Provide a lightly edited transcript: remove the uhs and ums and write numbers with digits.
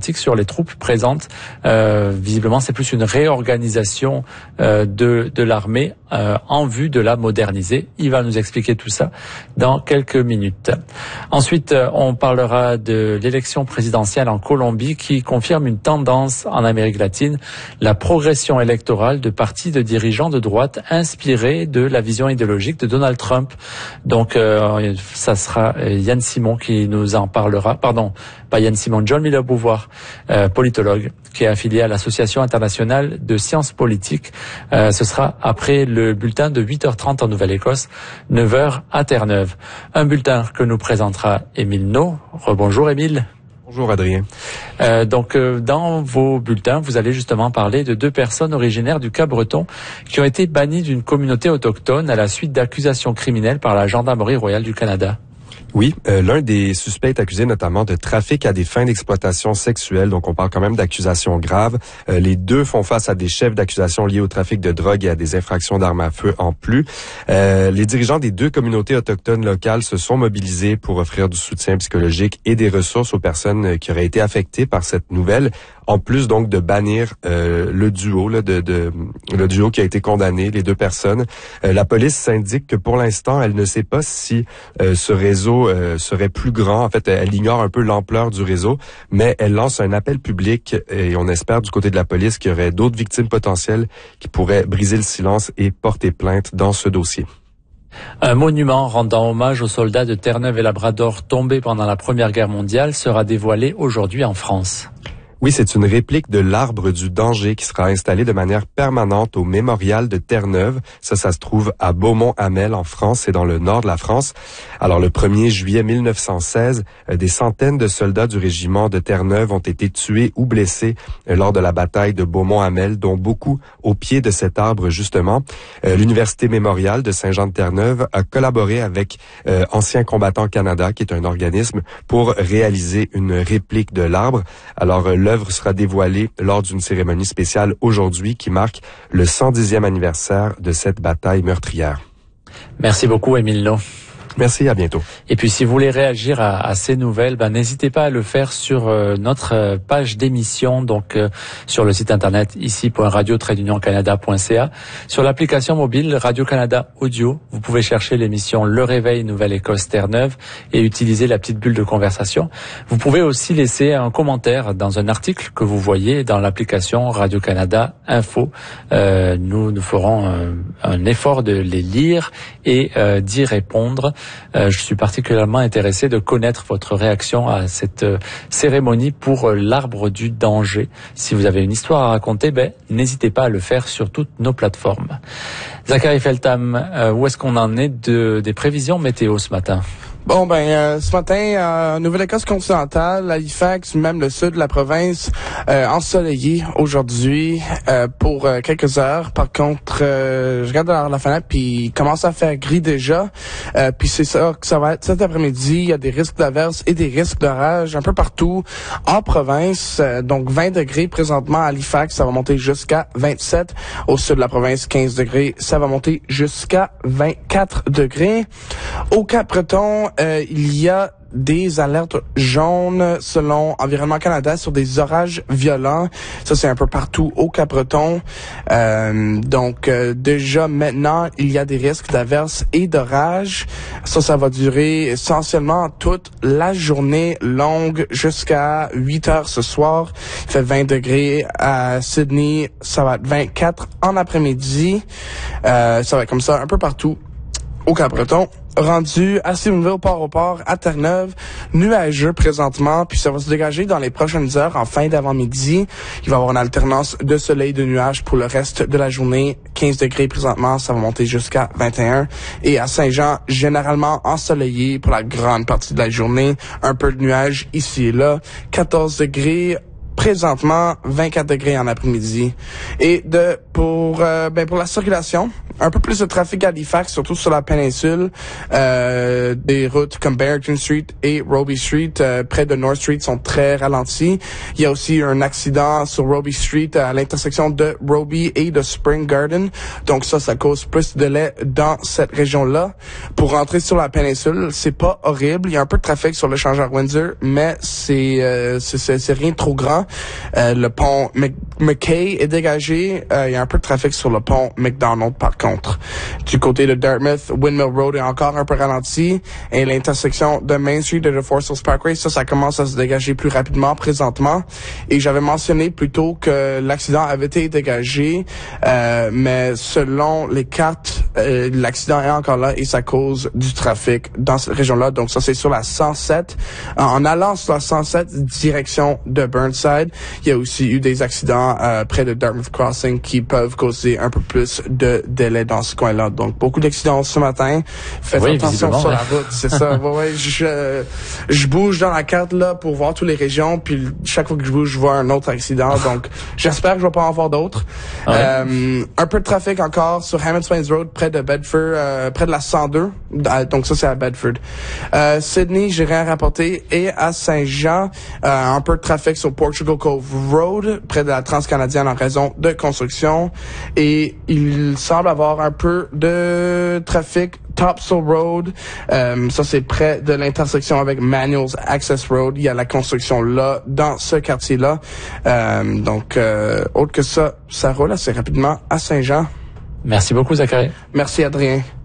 Atlantique sur les troupes présentes. Visiblement, c'est plus une réorganisation de l'armée en vue de la moderniser. Il va nous expliquer tout ça dans quelques minutes. Ensuite, on parlera de l'élection présidentielle en Colombie qui confirme une tendance en Amérique latine, la progression électorale de partis de dirigeants de droite inspirés de la vision idéologique de Donald Trump. Donc, ça sera Yann Simon qui nous en parlera. Pardon, pas Yann Simon, John Miller-Beauvoir, politologue, qui est affilié à l'Association internationale de sciences politiques. Ce sera après le bulletin de 8h30 en Nouvelle-Écosse, 9h à Terre-Neuve. Un bulletin que nous présentera Émile No. Rebonjour Émile. Bonjour Adrien. Dans vos bulletins, vous allez justement parler de 2 personnes originaires du Cap-Breton qui ont été bannies d'une communauté autochtone à la suite d'accusations criminelles par la Gendarmerie royale du Canada. Oui, l'un des suspects est accusé notamment de trafic à des fins d'exploitation sexuelle, donc on parle quand même d'accusations graves. Les 2 font face à des chefs d'accusation liés au trafic de drogue et à des infractions d'armes à feu en plus. Les dirigeants des 2 communautés autochtones locales se sont mobilisés pour offrir du soutien psychologique et des ressources aux personnes qui auraient été affectées par cette nouvelle, en plus donc de bannir le duo le duo qui a été condamné, les 2 personnes. La police s'indique que pour l'instant, elle ne sait pas si ce réseau serait plus grand. En fait, elle ignore un peu l'ampleur du réseau, mais elle lance un appel public et on espère du côté de la police qu'il y aurait d'autres victimes potentielles qui pourraient briser le silence et porter plainte dans ce dossier. Un monument rendant hommage aux soldats de Terre-Neuve et Labrador tombés pendant la Première Guerre mondiale sera dévoilé aujourd'hui en France. Oui, c'est une réplique de l'arbre du danger qui sera installée de manière permanente au mémorial de Terre-Neuve. Ça se trouve à Beaumont-Hamel en France et dans le nord de la France. Alors, le 1er juillet 1916, des centaines de soldats du régiment de Terre-Neuve ont été tués ou blessés lors de la bataille de Beaumont-Hamel, dont beaucoup au pied de cet arbre, justement. L'Université mémoriale de Saint-Jean-de-Terre-Neuve a collaboré avec Anciens combattants Canada, qui est un organisme, pour réaliser une réplique de l'arbre. Alors, l'œuvre sera dévoilée lors d'une cérémonie spéciale aujourd'hui qui marque le 110e anniversaire de cette bataille meurtrière. Merci beaucoup, Émile No. Merci, à bientôt. Et puis, si vous voulez réagir à ces nouvelles, n'hésitez pas à le faire sur notre page d'émission, donc sur le site internet ici.radio-canada.ca. Sur l'application mobile Radio-Canada Audio, vous pouvez chercher l'émission Le Réveil Nouvelle-Écosse Terre-Neuve et utiliser la petite bulle de conversation. Vous pouvez aussi laisser un commentaire dans un article que vous voyez dans l'application Radio-Canada Info. Nous ferons un effort de les lire et d'y répondre. Je suis particulièrement intéressé de connaître votre réaction à cette cérémonie pour l'arbre du danger. Si vous avez une histoire à raconter, n'hésitez pas à le faire sur toutes nos plateformes. Zachary Feltham, où est-ce qu'on en est des prévisions météo ce matin? Bon, ce matin, Nouvelle-Écosse continentale, Halifax, même le sud de la province, ensoleillé aujourd'hui pour quelques heures. Par contre, je regarde dans la fenêtre puis il commence à faire gris déjà. Puis c'est ça que ça va être cet après-midi. Il y a des risques d'averses et des risques d'orage un peu partout en province. Donc 20 degrés présentement à Halifax, ça va monter jusqu'à 27. Au sud de la province, 15 degrés, ça va monter jusqu'à 24 degrés. Au Cap-Breton, il y a des alertes jaunes selon Environnement Canada sur des orages violents. Ça, c'est un peu partout au Cap-Breton. Donc, déjà maintenant, il y a des risques d'averses et d'orages. Ça va durer essentiellement toute la journée longue jusqu'à 8 heures ce soir. Il fait 20 degrés à Sydney. Ça va être 24 en après-midi. Ça va être comme ça un peu partout au Cap-Breton. Rendu à Stephenville, Port-au-Port, à Terre-Neuve, nuageux présentement, puis ça va se dégager dans les prochaines heures en fin d'avant-midi. Il va y avoir une alternance de soleil et de nuages pour le reste de la journée. 15 degrés présentement, ça va monter jusqu'à 21. Et à Saint-Jean, généralement ensoleillé pour la grande partie de la journée. Un peu de nuages ici et là. 14 degrés présentement 24 degrés en après-midi. Et pour la circulation, un peu plus de trafic à Halifax, surtout sur la péninsule. Des routes comme Barrington Street et Roby Street, près de North Street, sont très ralenties. Il y a aussi un accident sur Roby Street à l'intersection de Roby et de Spring Garden. Donc ça cause plus de délai dans cette région-là. Pour rentrer sur la péninsule, c'est pas horrible. Il y a un peu de trafic sur l'échangeur Windsor, mais c'est rien de trop grand. Le pont McKay est dégagé. Il y a un peu de trafic sur le pont McDonald, par contre. Du côté de Dartmouth, Windmill Road est encore un peu ralenti. Et l'intersection de Main Street et de Forest Hills Parkway, ça commence à se dégager plus rapidement présentement. Et j'avais mentionné plus tôt que l'accident avait été dégagé, mais selon les cartes, l'accident est encore là et ça cause du trafic dans cette région-là. Donc ça, c'est sur la 107. En allant sur la 107, direction de Burnside, il y a aussi eu des accidents près de Dartmouth Crossing qui peuvent causer un peu plus de délai dans ce coin-là. Donc, beaucoup d'accidents ce matin. Faites attention sur la route, c'est ça. Je bouge dans la carte là pour voir toutes les régions, puis chaque fois que je bouge, je vois un autre accident. Donc, j'espère que je vais pas en voir d'autres. Un peu de trafic encore sur Hammonds Plains Road, près de Bedford, près de la 102. Donc, ça, c'est à Bedford. Sydney, j'ai rien à rapporter. Et à Saint-Jean, un peu de trafic sur Portugal Cove Road, près de la Transcanadienne en raison de construction. Et il semble avoir un peu de trafic Topsail Road. Ça, c'est près de l'intersection avec Manuals Access Road. Il y a la construction là, dans ce quartier-là. Donc, autre que ça roule assez rapidement à Saint-Jean. Merci beaucoup, Zachary. Merci, Adrien.